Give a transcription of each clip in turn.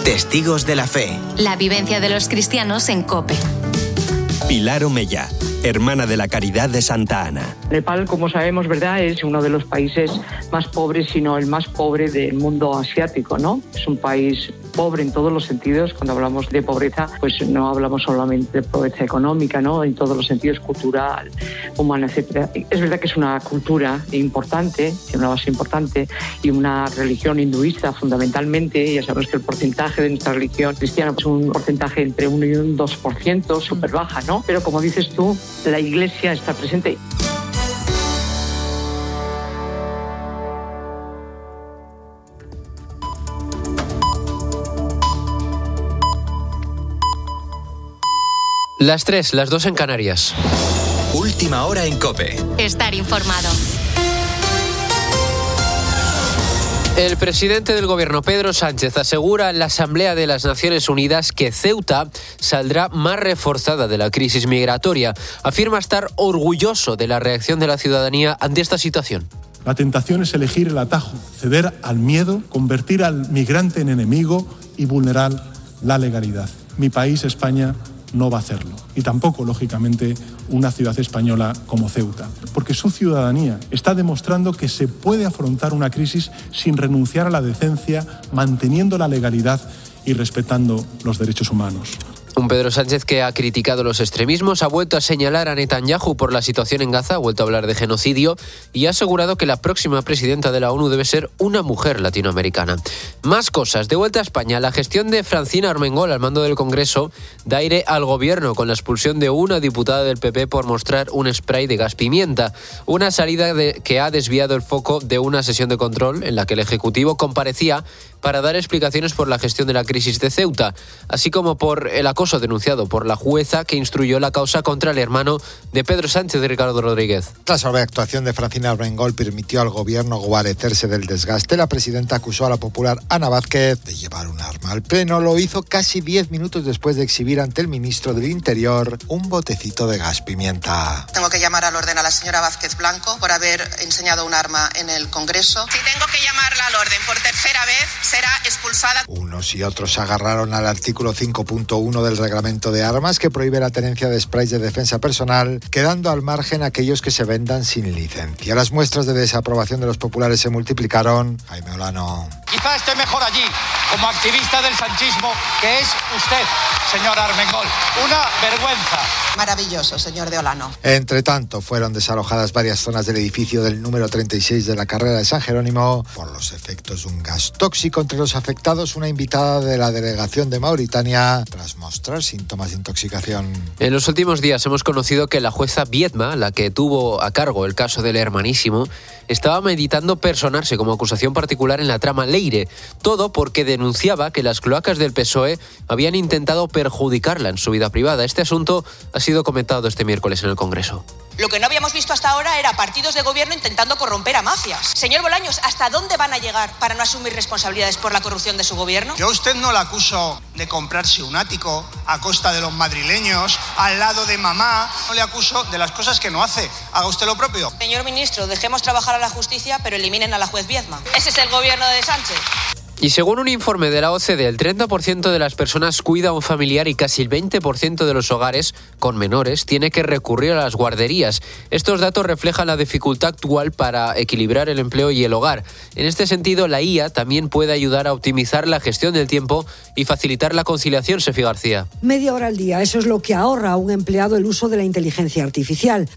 Testigos de la Fe. La vivencia de los cristianos en COPE. Pilar Omeya, hermana de la Caridad de Santa Ana. Nepal, como sabemos, ¿verdad?, es uno de los países más pobres, si no el más pobre del mundo asiático, ¿no? Es un país pobre en todos los sentidos. Cuando hablamos de pobreza, pues no hablamos solamente de pobreza económica, ¿no? En todos los sentidos, cultural, humana, etcétera. Es verdad que es una cultura importante, tiene una base importante, y una religión hinduista fundamentalmente. Ya sabemos que el porcentaje de nuestra religión cristiana es un porcentaje entre 1 y un 2%, súper baja, ¿no? Pero como dices tú, la Iglesia está presente. Las 3, las 2 en Canarias. Última hora en COPE. Estar informado. El presidente del Gobierno, Pedro Sánchez, asegura en la Asamblea de las Naciones Unidas que Ceuta saldrá más reforzada de la crisis migratoria. Afirma estar orgulloso de la reacción de la ciudadanía ante esta situación. La tentación es elegir el atajo, ceder al miedo, convertir al migrante en enemigo y vulnerar la legalidad. Mi país, España, no va a hacerlo. Y tampoco, lógicamente, una ciudad española como Ceuta. Porque su ciudadanía está demostrando que se puede afrontar una crisis sin renunciar a la decencia, manteniendo la legalidad y respetando los derechos humanos. Un Pedro Sánchez que ha criticado los extremismos, ha vuelto a señalar a Netanyahu por la situación en Gaza, ha vuelto a hablar de genocidio y ha asegurado que la próxima presidenta de la ONU debe ser una mujer latinoamericana. Más cosas. De vuelta a España, la gestión de Francina Armengol al mando del Congreso da aire al gobierno con la expulsión de una diputada del PP por mostrar un spray de gas pimienta. Una salida que ha desviado el foco de una sesión de control en la que el Ejecutivo comparecía para dar explicaciones por la gestión de la crisis de Ceuta, así como por el acoso denunciado por la jueza que instruyó la causa contra el hermano de Pedro Sánchez, de Ricardo Rodríguez. La sobreactuación de Francina Armengol permitió al gobierno guarecerse del desgaste. La presidenta acusó a la popular Ana Vázquez de llevar un arma al pleno. Lo hizo casi 10 minutos después de exhibir ante el ministro del Interior un botecito de gas pimienta. Tengo que llamar al orden a la señora Vázquez Blanco por haber enseñado un arma en el Congreso. Si tengo que llamarla al orden por tercera vez, será expulsada. Unos y otros se agarraron al artículo 5.1 del reglamento de armas que prohíbe la tenencia de sprays de defensa personal, quedando al margen aquellos que se vendan sin licencia. Las muestras de desaprobación de los populares se multiplicaron. Jaime Olano. Quizá esté mejor allí, como activista del sanchismo, que es usted, señor Armengol. Una vergüenza. Maravilloso, señor de Olano. Entre tanto, fueron desalojadas varias zonas del edificio del número 36 de la carrera de San Jerónimo por los efectos de un gas tóxico. Entre los afectados, una invitada de la delegación de Mauritania tras mostrar síntomas de intoxicación. En los últimos días hemos conocido que la jueza Viedma, la que tuvo a cargo el caso del hermanísimo, estaba meditando personarse como acusación particular en la trama Leire. Todo porque denunciaba que las cloacas del PSOE habían intentado perjudicarla en su vida privada. Este asunto ha sido comentado este miércoles en el Congreso. Lo que no habíamos visto hasta ahora era partidos de gobierno intentando corromper a mafias. Señor Bolaños, ¿hasta dónde van a llegar para no asumir responsabilidades por la corrupción de su gobierno? Yo a usted no la acuso de comprarse un ático a costa de los madrileños, al lado de mamá. No le acuso de las cosas que no hace. Haga usted lo propio. Señor ministro, dejemos trabajar a la justicia, pero eliminen a la juez Viedma. Ese es el gobierno de Sánchez. Y según un informe de la OCDE, el 30% de las personas cuida a un familiar y casi el 20% de los hogares con menores tiene que recurrir a las guarderías. Estos datos reflejan la dificultad actual para equilibrar el empleo y el hogar. En este sentido, la IA también puede ayudar a optimizar la gestión del tiempo y facilitar la conciliación, Sefi García. Media hora al día, eso es lo que ahorra a un empleado el uso de la inteligencia artificial.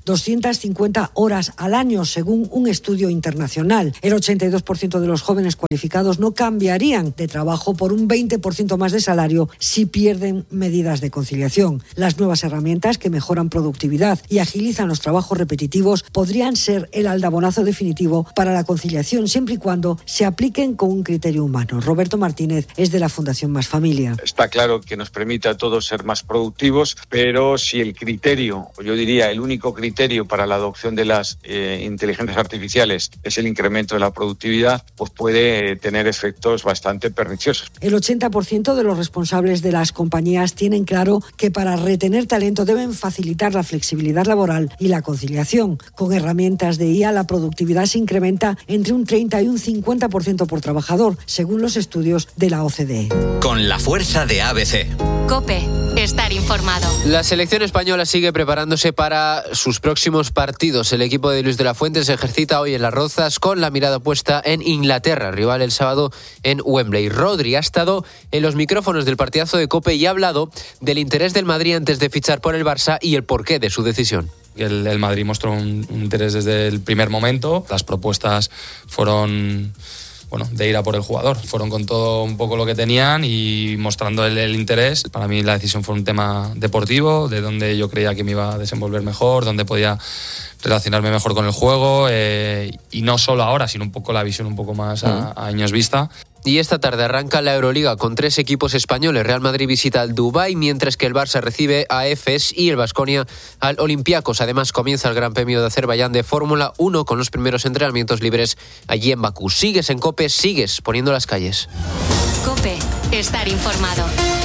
250 horas al año, según un estudio internacional. El 82% de los jóvenes cualificados no cambiarían de trabajo por un 20% más de salario si pierden medidas de conciliación. Las nuevas herramientas que mejoran productividad y agilizan los trabajos repetitivos podrían ser el aldabonazo definitivo para la conciliación, siempre y cuando se apliquen con un criterio humano. Roberto Martínez es de la Fundación Más Familia. Está claro que nos permite a todos ser más productivos, pero si el criterio, o yo diría el único criterio para la adopción de las inteligencias artificiales es el incremento de la productividad, pues puede tener efectos efectos bastante perniciosos. El 80% de los responsables de las compañías tienen claro que para retener talento deben facilitar la flexibilidad laboral y la conciliación. Con herramientas de IA, la productividad se incrementa entre un 30 y un 50% por trabajador, según los estudios de la OCDE. Con la fuerza de ABC. COPE. Estar informado. La selección española sigue preparándose para sus próximos partidos. El equipo de Luis de la Fuente se ejercita hoy en Las Rozas con la mirada puesta en Inglaterra, rival el sábado en Wembley. Rodri ha estado en los micrófonos del partidazo de COPE y ha hablado del interés del Madrid antes de fichar por el Barça y el porqué de su decisión. El Madrid mostró un interés desde el primer momento. Las propuestas fueron de ir a por el jugador. Fueron con todo un poco lo que tenían y mostrando el interés. Para mí la decisión fue un tema deportivo, de donde yo creía que me iba a desenvolver mejor, donde podía relacionarme mejor con el juego y no solo ahora, sino un poco la visión un poco más a años vista. Y esta tarde arranca la Euroliga con 3 equipos españoles. Real Madrid visita al Dubái, mientras que el Barça recibe a Efes y el Baskonia al Olympiacos. Además, comienza el Gran Premio de Azerbaiyán de Fórmula 1 con los primeros entrenamientos libres allí en Bakú. Sigues en COPE, sigues poniendo las calles. COPE. Estar informado.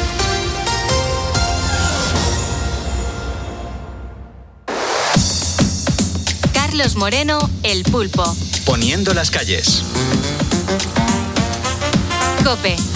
Carlos Moreno, El Pulpo. Poniendo las calles. COPE.